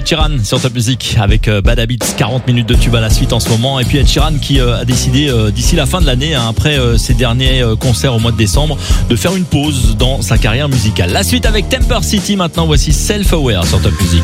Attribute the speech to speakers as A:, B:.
A: Sheeran sur Top Music avec Bad Habits, 40 minutes de tube à la suite en ce moment. Et puis Ed Sheeran qui a décidé d'ici la fin de l'année, après ses derniers concerts au mois de décembre, de faire une pause dans sa carrière musicale. La suite avec Temper City maintenant, voici Self Aware sur Top Music.